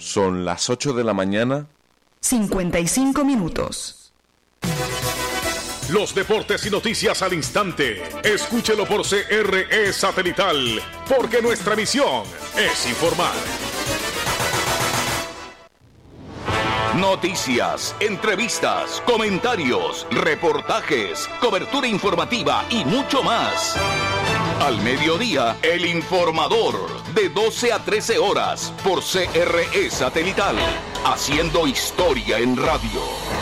Son las 8 de la mañana. 55 minutos. Los deportes y noticias al instante. Escúchelo por CRE Satelital, porque nuestra misión es informar. Noticias, entrevistas, comentarios, reportajes, cobertura informativa y mucho más. Al mediodía, El Informador, de 12 a 13 horas, por CRE Satelital, haciendo historia en radio.